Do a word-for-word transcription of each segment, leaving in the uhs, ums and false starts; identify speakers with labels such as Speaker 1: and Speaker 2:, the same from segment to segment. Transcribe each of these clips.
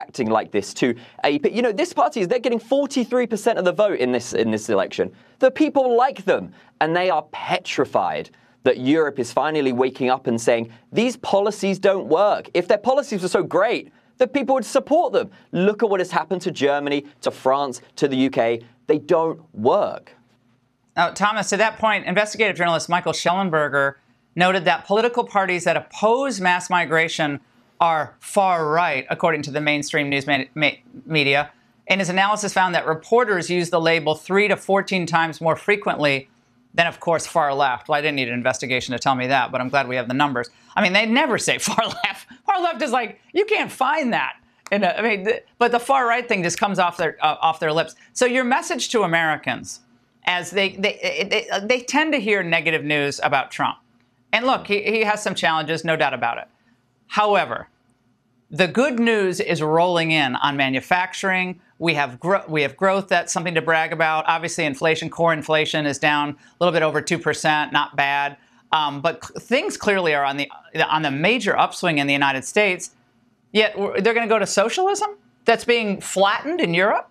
Speaker 1: acting like this to a, you know, this party is, they're getting forty-three percent of the vote in this in this election. The people like them, and they are petrified that Europe is finally waking up and saying, these policies don't work. If their policies were so great, that people would support them. Look at what has happened to Germany, to France, to the U K. They don't work.
Speaker 2: Now, Thomas, to that point, investigative journalist Michael Shellenberger noted that political parties that oppose mass migration are far right, according to the mainstream news media. And his analysis found that reporters use the label three to fourteen times more frequently than, of course, far left. Well, I didn't need an investigation to tell me that, but I'm glad we have the numbers. I mean, they never say far left. Far left is like, you can't find that. In a, I mean, th- but the far right thing just comes off their uh, off their lips. So your message to Americans, as they they, they they tend to hear negative news about Trump. And look, he, he has some challenges, no doubt about it. However, the good news is rolling in on manufacturing. We have gro- we have growth. That's something to brag about. Obviously, inflation, core inflation is down a little bit over two percent, not bad. Um, but c- things clearly are on the on the major upswing in the United States. Yet they're going to go to socialism that's being flattened in Europe?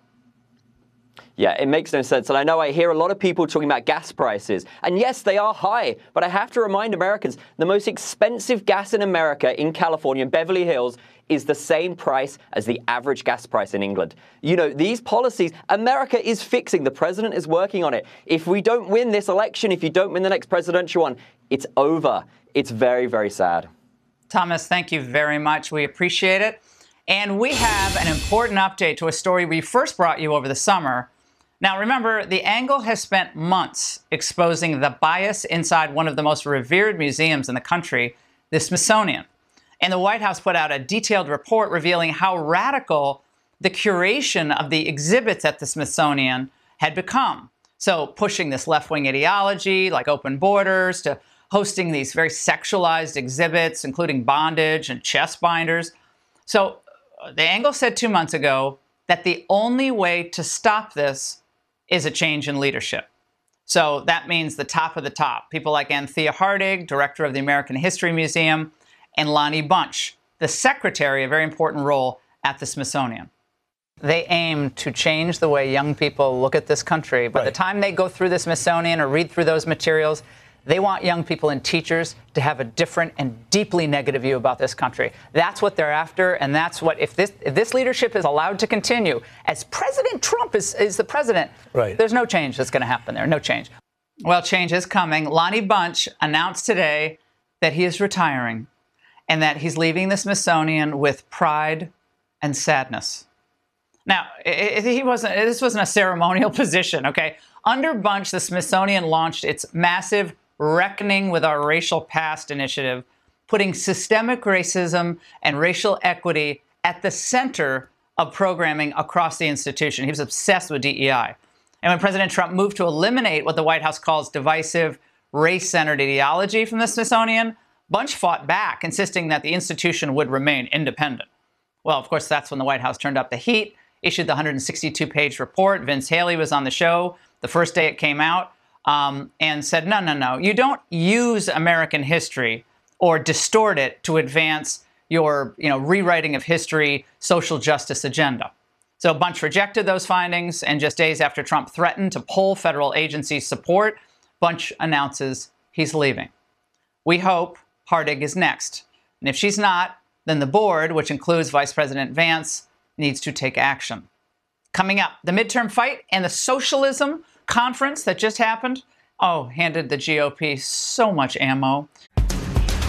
Speaker 1: Yeah, it makes no sense. And I know I hear a lot of people talking about gas prices. And yes, they are high. But I have to remind Americans, the most expensive gas in America, in California, in Beverly Hills, is the same price as the average gas price in England. You know, these policies, America is fixing. The president is working on it. If we don't win this election, if you don't win the next presidential one, it's over. It's very, very sad.
Speaker 2: Thomas, thank you very much. We appreciate it. And we have an important update to a story we first brought you over the summer. Now, remember, The Angle has spent months exposing the bias inside one of the most revered museums in the country, the Smithsonian. And the White House put out a detailed report revealing how radical the curation of the exhibits at the Smithsonian had become. So pushing this left-wing ideology like open borders to hosting these very sexualized exhibits, including bondage and chest binders. So The Angle said two months ago that the only way to stop this is a change in leadership. So that means the top of the top, people like Anthea Hardig, director of the American History Museum, and Lonnie Bunch, the secretary, a very important role at the Smithsonian. They aim to change the way young people look at this country. By right. the time they go through the Smithsonian or read through those materials, they want young people and teachers to have a different and deeply negative view about this country. That's what they're after, and that's what, if this if this leadership is allowed to continue, as President Trump is, is the president, right. there's no change that's going to happen there, no change. Well, change is coming. Lonnie Bunch announced today that he is retiring and that he's leaving the Smithsonian with pride and sadness. Now, it, it, he wasn't. This wasn't a ceremonial position, okay? Under Bunch, the Smithsonian launched its massive Reckoning with Our Racial Past initiative, putting systemic racism and racial equity at the center of programming across the institution. He was obsessed with D E I. And when President Trump moved to eliminate what the White House calls divisive, race-centered ideology from the Smithsonian, Bunch fought back, insisting that the institution would remain independent. Well, of course, that's when the White House turned up the heat, issued the one hundred sixty-two page report. Vince Haley was on the show the first day it came out. Um, and said, no, no, no, you don't use American history or distort it to advance your, you know, rewriting of history, social justice agenda. So Bunch rejected those findings, and just days after Trump threatened to pull federal agencies' support, Bunch announces he's leaving. We hope Hardig is next. And if she's not, then the board, which includes Vice President Vance, needs to take action. Coming up, the midterm fight and the socialism conference that just happened, oh, handed the G O P so much ammo.